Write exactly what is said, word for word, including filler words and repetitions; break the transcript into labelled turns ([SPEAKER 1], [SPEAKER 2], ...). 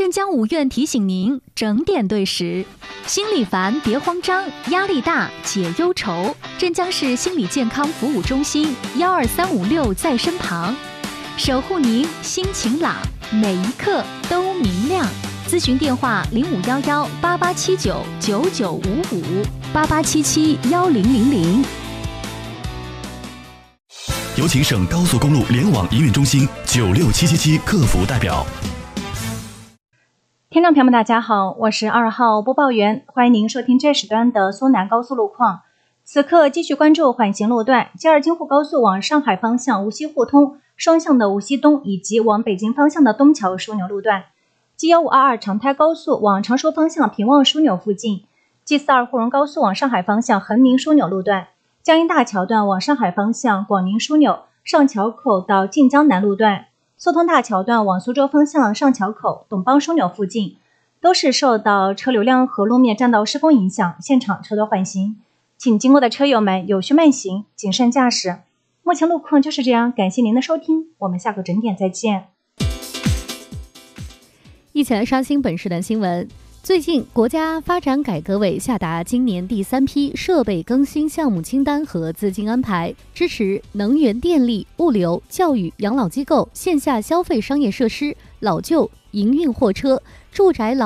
[SPEAKER 1] 镇江五院提醒您整点对时。心里烦别慌张，压力大解忧愁。镇江市心理健康服务中心幺二三五六在身旁，守护您心晴朗，每一刻都明亮。咨询电话零五幺幺八八七九九九五五八八七七幺零零零。
[SPEAKER 2] 有请省高速公路联网营运中心九六七七七客服代表。
[SPEAKER 3] 听众朋友们，大家好，我是二号播报员，欢迎您收听这时段的苏南高速路况。此刻继续关注缓行路段，京二京沪高速往上海方向无锡互通双向的无锡东以及往北京方向的东桥枢纽路段。G一五二二长泰高速往常熟方向平望枢纽附近， G四二沪蓉高速往上海方向横宁枢纽路段，江阴大桥段往上海方向广宁枢纽上桥口到晋江南路段，苏通大桥段往苏州方向上桥口董邦枢纽附近，都是受到车流量和路面占道施工影响，现场车多缓行，请经过的车友们有序慢行，谨慎驾驶。目前路况就是这样，感谢您的收听，我们下个整点再见。
[SPEAKER 4] 一起来刷新本时段新闻。最近，国家发展改革委下达今年第三批设备更新项目清单和资金安排，支持能源、电力、物流、教育、养老机构、线下消费商业设施、老旧营运货车、住宅老